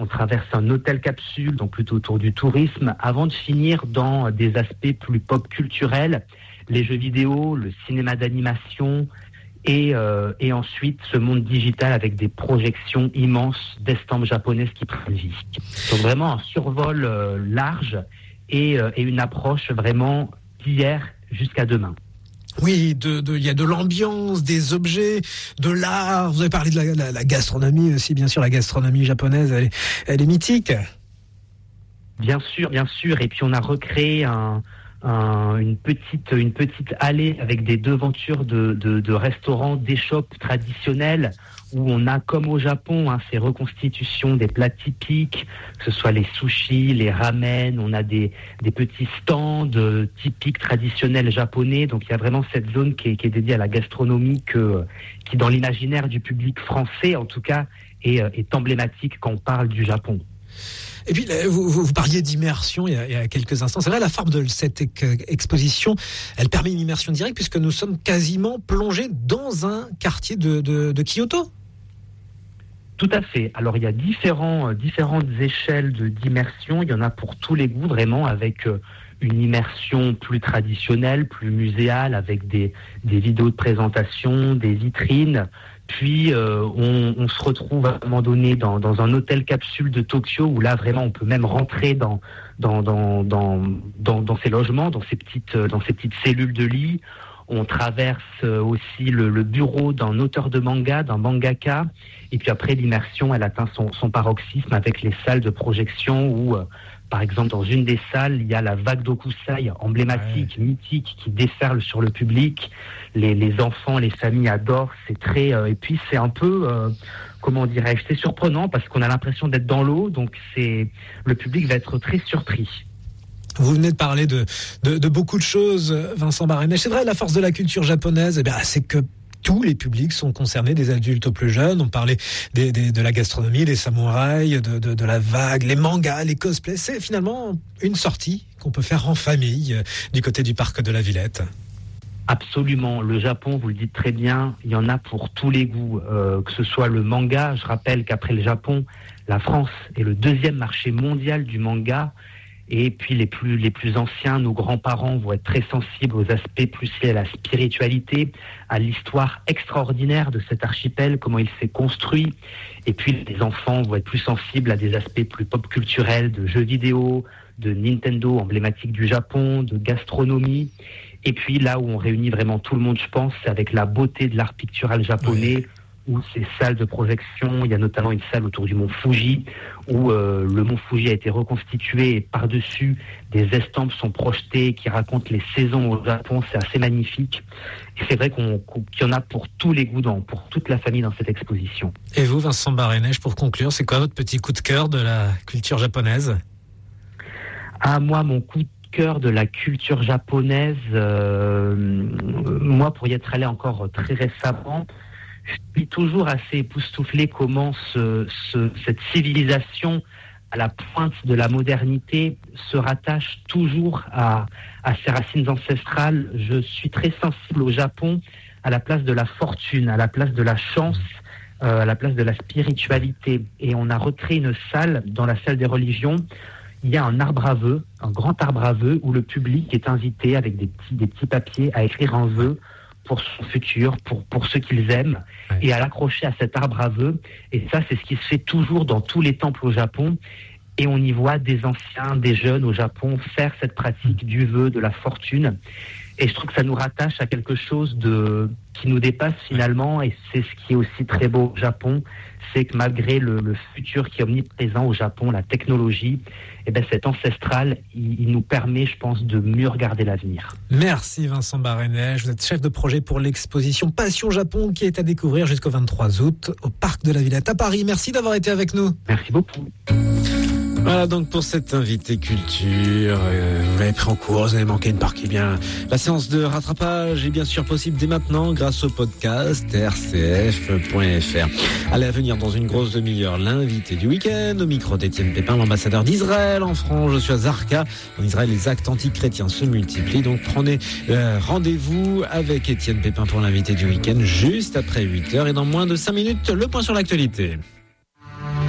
On traverse un hôtel capsule, donc plutôt autour du tourisme, avant de finir dans des aspects plus pop culturels, les jeux vidéo, le cinéma d'animation et ensuite ce monde digital avec des projections immenses d'estampes japonaises qui prennent vie. Donc vraiment un survol large et une approche vraiment d'hier jusqu'à demain. Oui, il y a de l'ambiance, des objets, de l'art. Vous avez parlé de la gastronomie aussi, bien sûr. La gastronomie japonaise, elle est mythique. Bien sûr. Et puis on a recréé une petite allée avec des devantures de restaurants, d'échoppes traditionnelles où on a, comme au Japon, ces reconstitutions des plats typiques, que ce soit les sushis, les ramen, on a des petits stands typiques traditionnels japonais. Donc il y a vraiment cette zone qui est dédiée à la gastronomie qui dans l'imaginaire du public français, en tout cas, est emblématique quand on parle du Japon. Et puis, vous parliez d'immersion il y a quelques instants. C'est vrai, la forme de cette exposition, elle permet une immersion directe puisque nous sommes quasiment plongés dans un quartier de Kyoto. Tout à fait. Alors, il y a différentes échelles d'immersion. Il y en a pour tous les goûts, vraiment, avec une immersion plus traditionnelle, plus muséale, avec des vidéos de présentation, des vitrines. Puis, on se retrouve à un moment donné dans un hôtel capsule de Tokyo où là, vraiment, on peut même rentrer dans ces logements, dans ces petites cellules de lit. On traverse aussi le bureau d'un auteur de manga, d'un mangaka. Et puis après, l'immersion, elle atteint son paroxysme avec les salles de projection où, par exemple, dans une des salles, il y a la vague d'Okusai emblématique, mythique, qui déferle sur le public. Les enfants, les familles adorent. C'est très... et puis, c'est un peu... comment dirais-je, c'est surprenant parce qu'on a l'impression d'être dans l'eau. Donc, le public va être très surpris. Vous venez de parler de beaucoup de choses, Vincent Barenèche. C'est vrai, la force de la culture japonaise, c'est que tous les publics sont concernés, des adultes aux plus jeunes. On parlait de la gastronomie, des samouraïs, de la vague, les mangas, les cosplays. C'est finalement une sortie qu'on peut faire en famille du côté du parc de la Villette. Absolument. Le Japon, vous le dites très bien, il y en a pour tous les goûts. Que ce soit le manga, je rappelle qu'après le Japon, la France est le deuxième marché mondial du manga. Et puis les plus anciens, nos grands-parents vont être très sensibles aux aspects plus liés à la spiritualité, à l'histoire extraordinaire de cet archipel, comment il s'est construit. Et puis les enfants vont être plus sensibles à des aspects plus pop culturels, de jeux vidéo, de Nintendo emblématique du Japon, de gastronomie. Et puis là où on réunit vraiment tout le monde, je pense, c'est avec la beauté de l'art pictural japonais. Où ces salles de projection, il y a notamment une salle autour du mont Fuji, où le mont Fuji a été reconstitué et par-dessus, des estampes sont projetées qui racontent les saisons au Japon. C'est assez magnifique. Et c'est vrai qu'il y en a pour tous les goûts, pour toute la famille dans cette exposition. Et vous, Vincent Barenèche, pour conclure, c'est quoi votre petit coup de cœur de la culture japonaise ? Moi, mon coup de cœur de la culture japonaise, moi, pour y être allé encore très récemment, je suis toujours assez époustouflé comment cette civilisation à la pointe de la modernité se rattache toujours à ses racines ancestrales. Je suis très sensible au Japon à la place de la fortune, à la place de la chance, à la place de la spiritualité. Et on a recréé une salle, dans la salle des religions, il y a un arbre à vœux, un grand arbre à vœux, où le public est invité avec des petits papiers à écrire un vœu pour son futur, pour ceux qu'ils aiment, et à l'accrocher à cet arbre à vœux. Et ça, c'est ce qui se fait toujours dans tous les temples au Japon. Et on y voit des anciens, des jeunes au Japon faire cette pratique du vœu, de la fortune. Et je trouve que ça nous rattache à quelque chose qui nous dépasse finalement. Et c'est ce qui est aussi très beau au Japon, c'est que malgré le futur qui est omniprésent au Japon, la technologie, cet ancestral, il nous permet, je pense, de mieux regarder l'avenir. Merci Vincent Barenèche. Vous êtes chef de projet pour l'exposition Passion Japon qui est à découvrir jusqu'au 23 août au Parc de la Villette à Paris. Merci d'avoir été avec nous. Merci beaucoup. Voilà donc pour cet invité culture. Vous l'avez pris en cours, vous avez manqué une partie. Bien, la séance de rattrapage est bien sûr possible dès maintenant grâce au podcast rcf.fr. Allez, à venir dans une grosse demi-heure, l'invité du week-end au micro d'Étienne Pépin, l'ambassadeur d'Israël en France. Je suis à Zarqa. En Israël, les actes antichrétiens se multiplient. Donc prenez rendez-vous avec Étienne Pépin pour l'invité du week-end juste après 8h. Et dans moins de 5 minutes, le point sur l'actualité.